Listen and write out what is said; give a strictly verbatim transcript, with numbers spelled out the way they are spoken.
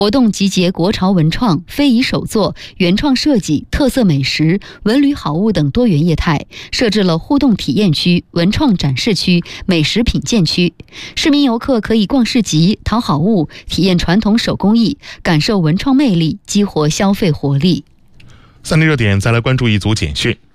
活动集结国潮文创、非遗手作、原创设计、特色美食、文旅好物等多元业态，设置了互动体验区、文创展示区、美食品鉴区。市民游客可以逛市集、淘好物，体验传统手工艺，感受文创魅力，激活消费活力。 三立热点再来关注一组简讯。